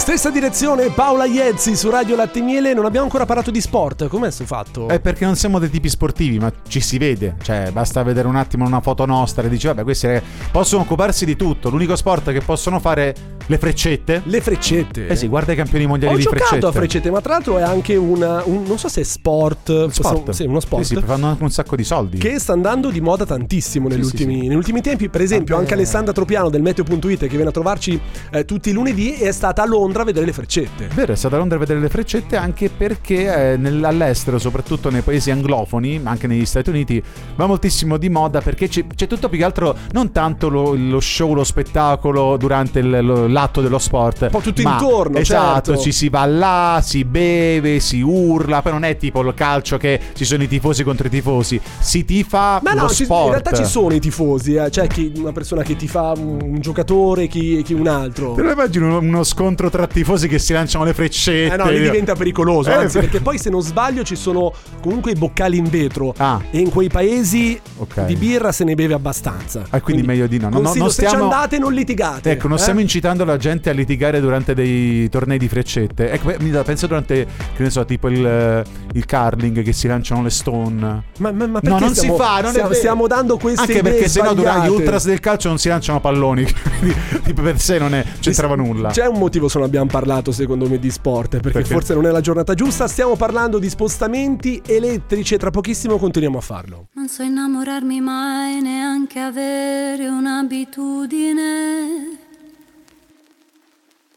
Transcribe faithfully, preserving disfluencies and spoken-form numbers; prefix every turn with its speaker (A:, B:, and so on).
A: Stessa direzione, Paola Iezzi su Radio Latte e Miele. Non abbiamo ancora parlato di sport. Com'è sto fatto?
B: È perché non siamo dei tipi sportivi, ma ci si vede. Cioè, basta vedere un attimo una foto nostra e dici, vabbè, questi ragazzi possono occuparsi di tutto. L'unico sport che possono fare le freccette.
A: Le freccette?
B: Eh sì, guarda i campioni mondiali
A: Ho
B: di freccette. Ho
A: giocato a freccette, ma tra l'altro è anche una, un, non so se è sport.
B: Sport.
A: Possiamo, sì, uno sport.
B: Sì, sì, fanno anche un sacco di soldi.
A: Che sta andando di moda tantissimo negli,
B: sì,
A: ultimi,
B: sì, sì.
A: negli ultimi tempi. Per esempio,
B: Vabbè.
A: anche Alessandra Tropiano del Meteo punto it, che viene a trovarci eh, tutti i lunedì, è stata a Londra a vedere le freccette.
B: Vero, è stata a Londra a vedere le freccette, anche perché eh, nel, all'estero, soprattutto nei paesi anglofoni, ma anche negli Stati Uniti, va moltissimo di moda, perché c'è, c'è tutto più che altro, non tanto lo, lo show, lo spettacolo durante il, lo, l'atto dello sport,
A: un po' tutto
B: ma,
A: intorno.
B: esatto,
A: certo.
B: ci si va là, si beve, si urla. Poi non è tipo il calcio che ci sono i tifosi contro i tifosi, si tifa
A: Ma
B: lo
A: no, ci,
B: sport.
A: in realtà ci sono i tifosi, eh. C'è chi, una persona che tifa un, un giocatore, chi, chi un altro.
B: Te lo immagini uno, uno scontro tra tifosi che si lanciano le freccette?
A: Eh no, lì diventa pericoloso,
B: Eh,
A: anzi,
B: per-
A: perché poi se non sbaglio ci sono comunque i boccali in vetro,
B: Ah.
A: e in quei paesi
B: Ok.
A: di birra se ne beve abbastanza.
B: Ah, quindi meglio di no. No, no,
A: consiglio,
B: non
A: se ci
B: stiamo-
A: andate non litigate.
B: Ecco, non
A: eh?
B: stiamo incitando la gente a litigare durante dei tornei di freccette. Ecco, mi dà- penso durante, che ne so, tipo il, il curling, che si lanciano le stone.
A: Ma, ma, ma perché
B: No, non
A: stiamo,
B: si fa, non è
A: stiamo,
B: vero.
A: stiamo dando queste
B: Anche
A: idee
B: perché sennò durante gli
A: sbagliate.
B: ultras del calcio non si lanciano palloni. Quindi, tipo, per sé non è, c'entrava nulla.
A: C'è un motivo se non abbiamo parlato secondo me di sport, perché,
B: Perché?
A: forse non è la giornata giusta. Stiamo parlando di spostamenti elettrici e tra pochissimo continuiamo a farlo.
C: Non so innamorarmi mai, neanche avere un'abitudine.